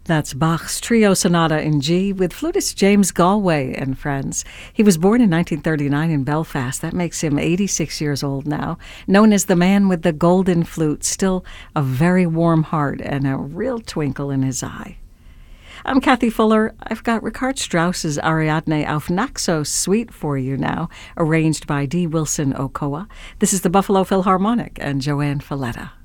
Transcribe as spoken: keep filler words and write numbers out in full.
That's Bach's Trio Sonata in G with flutist James Galway and friends. He was born in nineteen thirty-nine in Belfast. That makes him eighty-six years old now. Known as the man with the golden flute, still a very warm heart and a real twinkle in his eye. I'm Kathy Fuller. I've got Richard Strauss's Ariadne auf Naxos suite for you now, arranged by D. Wilson Okoa. This is the Buffalo Philharmonic and Joanne Falletta.